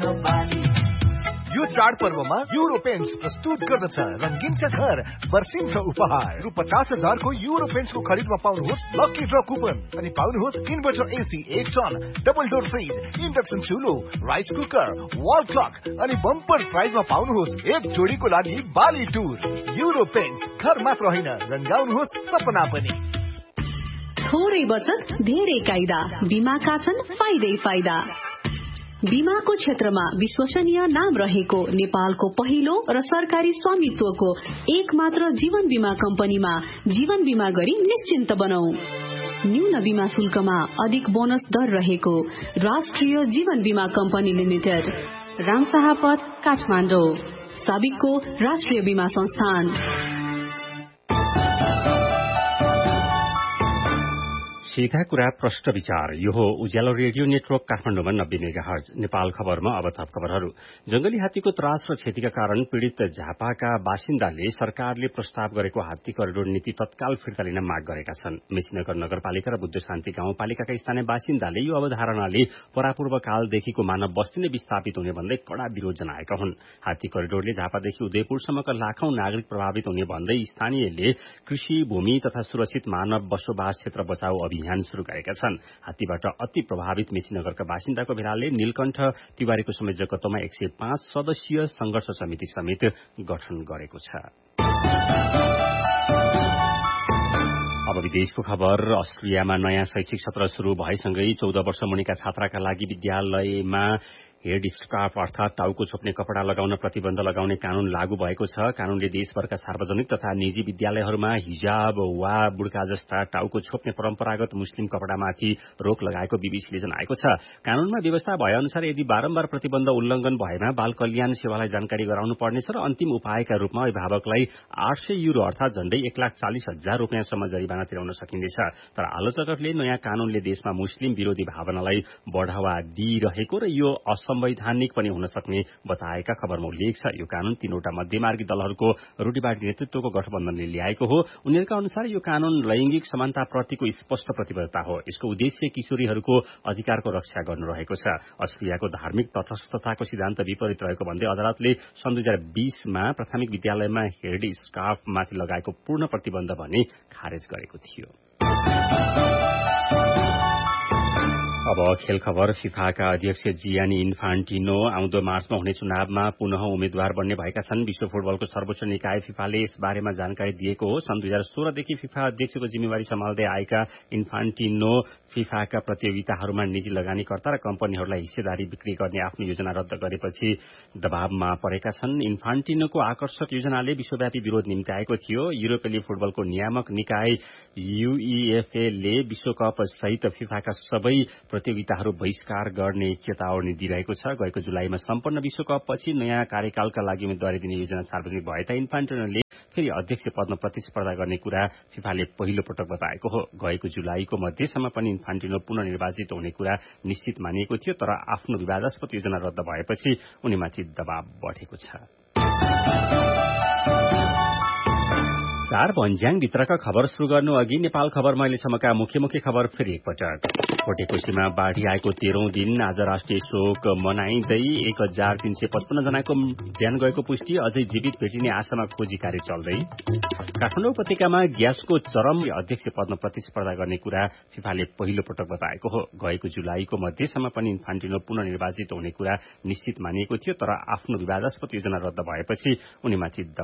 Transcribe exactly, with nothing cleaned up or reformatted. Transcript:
यो चाडपर्वमा euro paints प्रस्तुत गर्दछ रंगीन छ घर वर्षिन्छ उपहार रु पचास हजारको युरो पेन्ट्सको खरिदमा पाउनुहोस् लकी ड्र कुपन अनि पाउनुहोस् इन्भर्टर एसी एक ton double door fridge induction चुलो rice cooker wall clock अनि बम्पर प्राइजमा पाउनुहोस् एक जोडीको लागि बाली टुर युरो पेन्ट्स घर मात्र होइन रंगाउनुहोस् सपना पनि। थोरै बचत धेरै कायदा बीमाका छन् फाइदै फाइदा। बीमाको क्षेत्रमा विश्वसनीय नाम रहेको नेपालको पहिलो र सरकारी स्वामित्वको एक मात्र जीवन बीमा कम्पनीमा जीवन बीमा गरी निश्चिन्त बनाऊ। न्यून बीमा शुल्कमा अधिक बोनस दर रहेको राष्ट्रिय जीवन बीमा कम्पनी लिमिटेड, रामशाहपथ, काठमाडौँ। साबिकको राष्ट्रिय बीमा संस्थान। सीधा कुरा प्रश्न विचार। यो हो उज्यालो रेडियो नेटवर्क काठमाडौँमा नब्बे मेगाहर्ज। नेपाल खबरमा अब थप खबरहरू। जंगली हात्तीको त्रास र क्षतिका कारण पीड़ित झापाका बासिन्दाले सरकारले प्रस्ताव गरेको हात्ती करिडोर नीति तत्काल फिर्ता लिन माग गरेका छन्। मेसिनगर नगरपालिका र बुद्ध शान्ति गाउँपालिकाका स्थानीय बासिन्दाले यो अवधारणाले परापूर्व कालदेखिको मानव बस्ती नै विस्थापित हुने भन्दै कड़ा विरोध जनाएका हुन्। हात्ती करिडोरले झापादेखि उदयपुरसम्मका लाखौं नागरिक प्रभावित हुने भन्दै स्थानीयले कृषि भूमि तथा सुरक्षित मानव बसोबास क्षेत्र बचाउ अभियान अभियान शुरू गरेका छन्। हात्तीबाट अति प्रभावित मेसिनगरका बासिन्दाको भेलाले नीलकण्ठ तिवारीको संयोजकत्वमा एक सय पाँच सदस्यीय संघर्ष समिति समेत गठन गरेको छ। अब विदेशको खबर। अस्ट्रियामा नयाँ शैक्षिक सत्र शुरू भएसँगै चौध वर्ष मुनिका छात्राका लागि विद्यालयमा हेड स्कार्फ अर्थात टाउको छोप्ने कपड़ा लगाउन प्रतिबन्ध लगाउने कानून लागू भएको छ। कानूनले देशभरका सार्वजनिक तथा निजी विद्यालयहरूमा हिजाब वा बुर्का जस्ता टाउको छोप्ने परम्परागत मुस्लिम कपड़ामाथि रोक लगाएको बीबीसीले जनाएको छ। कानूनमा व्यवस्था भए अनुसार यदि बारम्बार प्रतिबन्ध उल्लंघन भएमा बाल कल्याण सेवालाई जानकारी गराउनु पर्नेछ र अन्तिम उपायका रूपमा अभिभावकलाई आठ सय युरो अर्थात झण्डै एक लाख चालिस हजार रूपियाँसम्म जरिवाना तिराउन सकिनेछ। तर आलोचकहरूले नयाँ कानूनले देशमा मुस्लिम विरोधी भावनालाई बढ़ावा दिइरहेको र यो संवैधानिक पनि हुन सक्ने बताएका खबरमा उल्लेख छ। यो कानून तीनवटा मध्यमार्गी दलहरूको रूढिवादी नेतृत्वको गठबन्धनले ल्याएको हो। उनीहरूका अनुसार यो कानून लैंगिक समानताप्रतिको स्पष्ट प्रतिबद्धता हो। यसको उद्देश्य किशोरीहरूको अधिकारको रक्षा गर्नु रहेको छ। अस्ट्रियाको धार्मिक तटस्थताको सिद्धान्त विपरीत रहेको भन्दै अदालतले सन् दुई हजार बीसमा प्राथमिक विद्यालयमा हेड स्कार्फमाथि लगाएको पूर्ण प्रतिबन्ध भने खारेज गरेको थियो। अब खेल खबर। फिफाका अध्यक्ष जियानी इन्फान्टिनो आउँदो मार्चमा हुने चुनावमा पुनः उम्मेद्वार बन्ने भएका छन्। विश्व फुटबलको सर्वोच्च निकाय फिफाले यस बारेमा जानकारी दिएको हो। सन् दुई हजार सोह्रदेखि फिफा अध्यक्षको जिम्मेवारी सम्हाल्दै आएका इन्फान्टिनो फिफाका प्रतियोगिताहरूमा निजी लगानीकर्ता र कम्पनीहरूलाई हिस्सेदारी बिक्री गर्ने आफ्नो योजना रद्द गरेपछि दबावमा परेका छन्। इन्फान्टिनोको आकर्षक योजनाले विश्वव्यापी विरोध निम्त्याएको थियो। युरोपेली फुटबलको नियामक निकाय यूईएफए विश्वकप सहित फिफाका सबै प्रतियोगिताहरू बहिष्कार गर्ने चेतावनी दिइरहेको छ। गएको जुलाईमा सम्पन्न विश्वकपपछि नयाँ कार्यकालका लागि उम्मेदवारी दिने योजना सार्वजनिक भए तापनि इन्फान्टिनोले फेरि अध्यक्ष पदमा प्रतिस्पर्धा गर्ने कुरा फिफाले पहिलो पटक बताएको हो। गएको जुलाईको मध्यसम्म पनि इन्फान्टिनो पुनः निर्वाचित हुने कुरा निश्चित मानिएको थियो। तर आफ्नो विवादास्पद योजना रद्द भएपछि उनीमाथि दबाव बढेको छ। चार भन्ज्याङ भित्रका खबर शुरू गर्नु अघि नेपाल खबरमा अहिलेसम्मका मुख्य मुख्य खबर फेरि एकपटक। कोटेकोशीमा बाढ़ी आएको तेह्रौं दिन आज राष्ट्रिय शोक मनाइँदै एक हजार तीन सय पचपन्न जनाको ज्यान गएको पुष्टि। अझै जीवित भेटिने आशामा खोजी कार्य चल्दै। काठमाडौँ उपत्यकामा ग्यासको चरम अध्यक्ष पदमा प्रतिस्पर्धा गर्ने कुरा फिफाले पहिलो पटक बताएको हो। गएको जुलाईको मध्यसम्म पनि इन्फान्टिनो पुनः निर्वाचित हुने कुरा निश्चित मानिएको थियो। तर आफ्नो विवादास्पद योजना रद्द भएपछि उनीमाथि